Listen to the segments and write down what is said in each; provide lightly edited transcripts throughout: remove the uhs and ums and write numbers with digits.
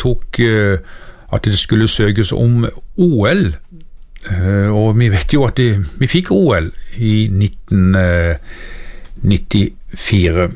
vedtok at det skulle søkes om OL, og vi vet jo at vi fikk OL i 1994.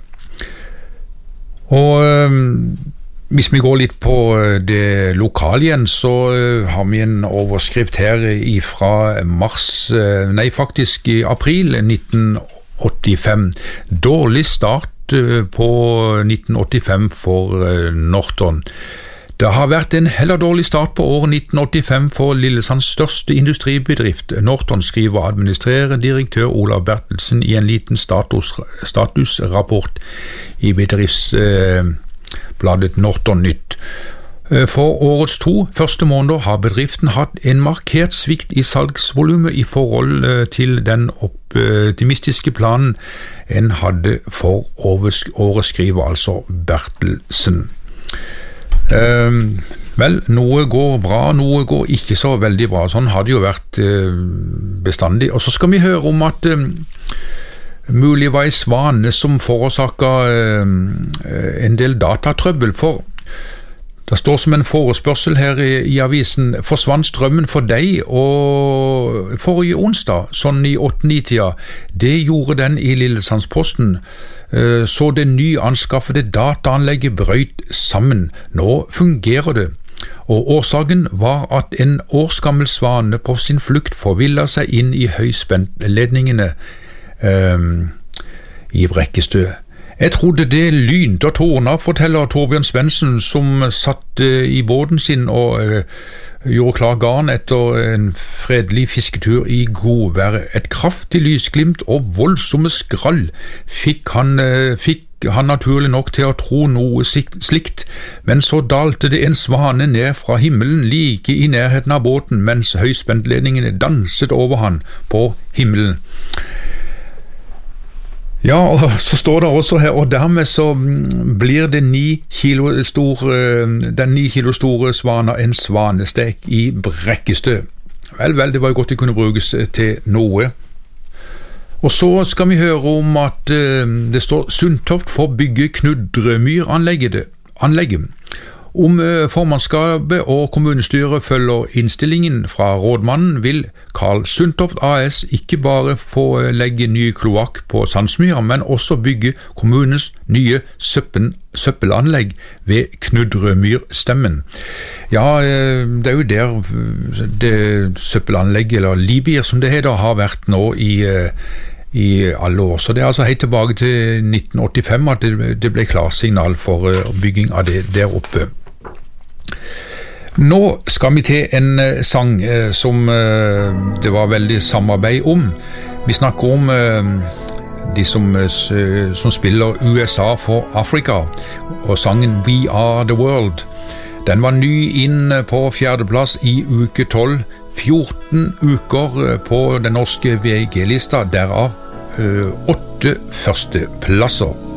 Og hvis vi går litt på det lokale igjen, så har vi en overskrift her fra faktisk i april 1985. Dårlig start på 1985 for Norton. Det har vært en heller dårlig start på året 1985 for Lillesands største industribedrift. Norton, skriver administrerende direktør Olav Bertelsen i en liten statusrapport i bedriftsbladet Norton Nytt. For årets 2 første måneder har bedriften hatt en markert svikt i salgsvolumet i forhold til den optimistiske planen en hadde for året, skriver altså Bertelsen. Vel, noe går bra, noe går ikke så veldig bra. Sånn har det jo vært bestandig. Og så skal vi høre om at mulig var en svane som forårsaket en del datatrøbbel. For det står som en forespørsel her i avisen: forsvant strømmen for deg og forrige onsdag, sånn i 8-9-tida. Det gjorde den i Lillesandsposten. Så det nyanskaffede dataanlegget brøt sammen. Nå fungerer det. Og årsaken var at en årsgammel svane på sin flukt forvillet seg inn i høyspentledningene i Brekkestø. Jeg trodde det lynte og tårna, forteller Torbjørn Svendsen, som satt i båten sin og gjorde klar garn etter en fredelig fisketur i godværet. Et kraftig lysglimt og voldsomme skrall fikk han naturlig nok til å tro noe slikt, men så dalte det en svane ned fra himmelen like i nærheten av båten, mens høyspentledningene danset over han på himmelen. Ja, og så står det også her, og dermed så blir det 9 kilo den 9 kilo store svana en svanestek i Brekkestø. Vel, det var jo godt det kunne brukes til noe. Og så skal vi høre om at det står Sundtoft for bygge Knudremyranlegget. Om formannskapet og kommunestyret følger innstillingen fra rådmannen, vil Karl Sundtoft AS ikke bare få legge ny kloakk på Sandsmyra, men også bygge kommunens nye søppelanlegg ved Knudremyrstemmen. Ja, det er jo der det søppelanlegget, eller Libir som det heter, har vært nå i alle år. Så det er altså helt tilbake til 1985 at det ble klarsignal for bygging av det der oppe. Nå skal vi til en sang som det var veldig samarbeid om. Vi snakker om de som spiller USA for Afrika, og sangen We Are The World. Den var ny inn på 4. plass i uke 12, 14 uker på den norske VG-lista, derav 8 førsteplasser.